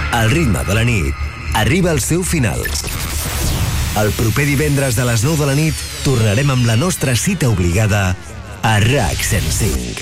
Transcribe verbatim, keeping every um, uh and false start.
El ritme de la nit arriba al seu final. El proper divendres a les nou de la nit tornarem amb la nostra cita obligada a RAC cent cinc.